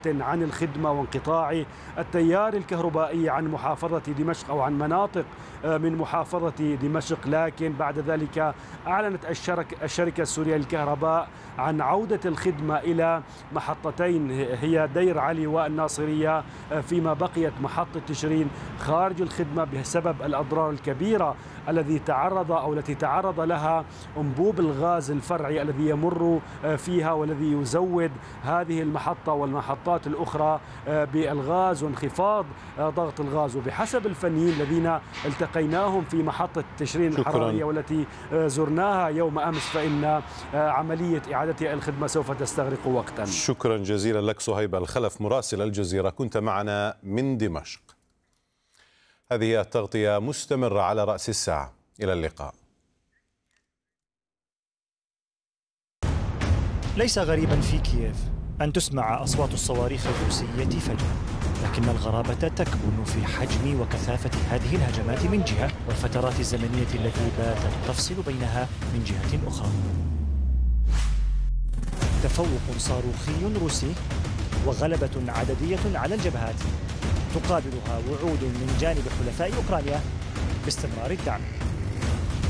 عن الخدمة وانقطاع التيار الكهربائي عن محافظة دمشق أو عن مناطق من محافظة دمشق، لكن بعد ذلك أعلنت الشركة السورية للكهرباء عن عودة الخدمة إلى محطتين هي دير علي والناصرية، فيما بقيت محطة تشرين خارج الخدمة بسبب الأضرار الكبيرة التي تعرض لها أنبوب الغاز الفرعي الذي يمر فيها والذي يزود هذه المحطة والمحطات الأخرى بالغاز وانخفاض ضغط الغاز. وبحسب الفنيين الذين التقيناهم في محطة تشرين الحرارية والتي زرناها يوم أمس، فإن عملية إعادة الخدمة سوف تستغرق وقتا. شكرا جزيلا لك صهيب الخلف مراسل الجزيرة، كنت معنا من دمشق. هذه التغطية مستمرة على رأس الساعة، إلى اللقاء. ليس غريبا في كييف أن تسمع أصوات الصواريخ الروسية فجأة، لكن الغرابة تكمن في حجم وكثافة هذه الهجمات من جهة، والفترات الزمنية التي باتت تفصل بينها من جهة أخرى. تفوق صاروخي روسي وغلبة عددية على الجبهات تقابلها وعود من جانب حلفاء أوكرانيا باستمرار الدعم.